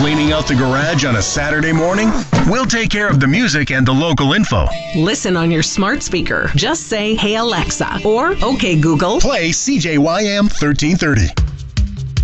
Cleaning out the garage on a Saturday morning? We'll take care of the music and the local info. Listen on your smart speaker. Just say, "Hey Alexa," or "Okay Google." Play CJYM 1330.